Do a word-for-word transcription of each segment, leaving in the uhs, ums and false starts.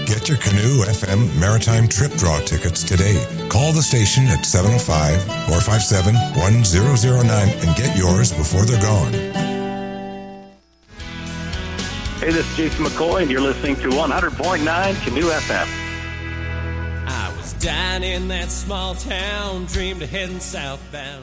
Get your Canoe F M Maritime Trip Draw tickets today. Call the station at seven oh five, four five seven, one zero zero nine and get yours before they're gone. Hey, this is Jason McCoy, and you're listening to one hundred point nine Canoe F M. I was down in that small town, dreamed of heading southbound.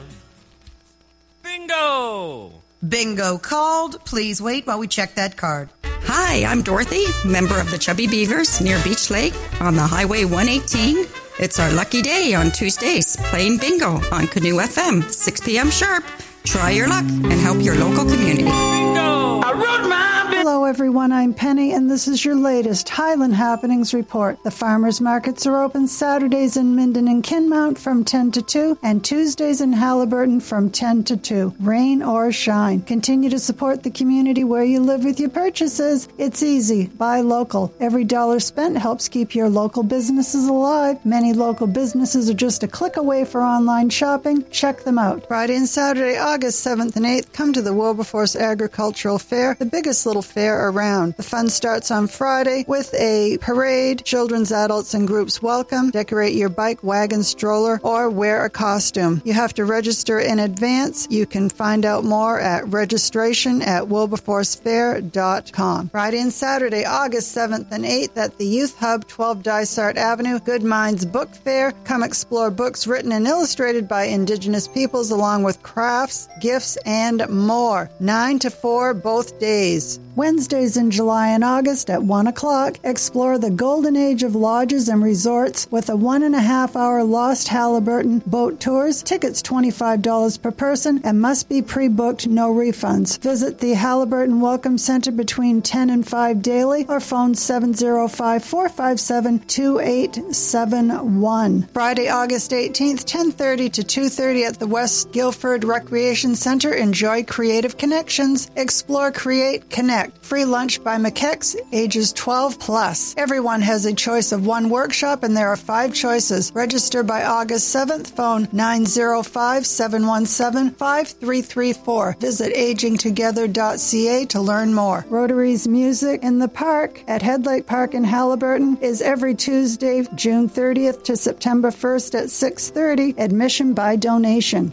Bingo! Bingo called. Please wait while we check that card. Hi, I'm Dorothy, member of the Chubby Beavers near Beach Lake on the Highway one eighteen. It's our lucky day on Tuesdays, playing bingo on Canoe F M, six p.m. sharp. Try your luck and help your local community. Bingo! I wrote my Hello everyone, I'm Penny and this is your latest Highland Happenings report. The farmers markets are open Saturdays in Minden and Kinmount from ten to two and Tuesdays in Halliburton from ten to two. Rain or shine. Continue to support the community where you live with your purchases. It's easy. Buy local. Every dollar spent helps keep your local businesses alive. Many local businesses are just a click away for online shopping. Check them out. Friday and Saturday, August seventh and eighth, come to the Wilberforce Agricultural Fair, the biggest little fair around. The fun starts on Friday with a parade. Children's, adults, and groups welcome. Decorate your bike, wagon, stroller, or wear a costume. You have to register in advance. You can find out more at registration at wilberforce fair dot com. Friday and Saturday, August seventh and eighth at the Youth Hub, twelve Dysart Avenue, Good Minds Book Fair. Come explore books written and illustrated by Indigenous peoples along with crafts, gifts, and more. nine to four both days. Wednesdays in July and August at one o'clock, explore the golden age of lodges and resorts with a one and a half hour Lost Halliburton boat tours. Tickets twenty-five dollars per person and must be pre-booked, no refunds. Visit the Halliburton Welcome Center between ten and five daily or phone seven oh five, four five seven, two eight seven one. Friday, August eighteenth, ten thirty to two thirty at the West Guilford Recreation Center. Enjoy creative connections. Explore, create, connect. Free lunch by McKex, ages twelve plus. Everyone has a choice of one workshop and there are five choices. Register by August seventh. Phone nine oh five, seven one seven, five three three four. Visit aging together dot c a to learn more. Rotary's Music in the Park at Head Lake Park in Halliburton is every Tuesday, June thirtieth to September first at six thirty. Admission by donation.